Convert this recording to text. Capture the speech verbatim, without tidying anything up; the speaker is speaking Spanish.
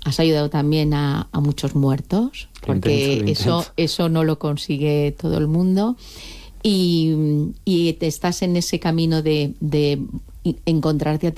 has ayudado también a, a muchos muertos, porque Intento, eso, intento. eso no lo consigue todo el mundo. Y, y te estás en ese camino de, de encontrarte a ti